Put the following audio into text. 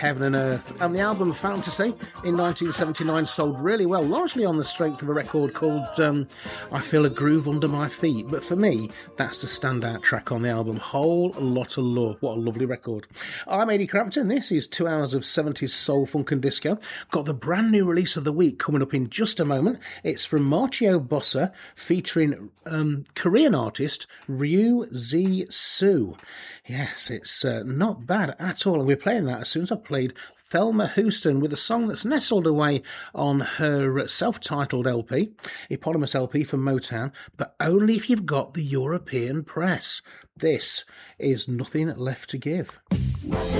Heaven and Earth. And the album Fantasy in 1979 sold really well, largely on the strength of a record called I Feel a Groove Under My Feet. But for me, that's the standout track on the album. Whole Lot of Love. What a lovely record. I'm Eddie Crampton. This is 2 hours of 70s soul, funk and disco. Got the brand new release of the week coming up in just a moment. It's from Marcio Bossa featuring Korean artist Ryu Z Soo. Yes, it's not bad at all. And we're playing that as soon as I played Thelma Houston with a song that's nestled away on her self-titled LP, eponymous LP from Motown, but only if you've got the European press. This is Nothing Left to Give.